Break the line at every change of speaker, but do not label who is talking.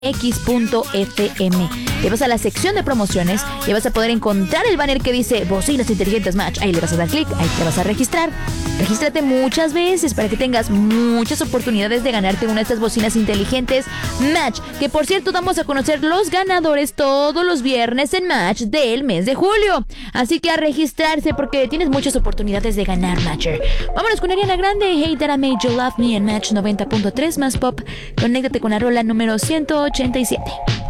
X.fm. Te vas a la sección de promociones y vas a poder encontrar el banner que dice Bocinas Inteligentes Match. Ahí le vas a dar clic, ahí te vas a registrar. Regístrate muchas veces para que tengas muchas oportunidades de ganarte una de estas bocinas inteligentes Match. Que por cierto, damos a conocer los ganadores todos los viernes en Match del mes de julio. Así que a registrarse porque tienes muchas oportunidades de ganar, Matcher. Vámonos con Ariana Grande, Hey That I Made You Love Me en Match 90.3 más pop. Conéctate con la rola número 187.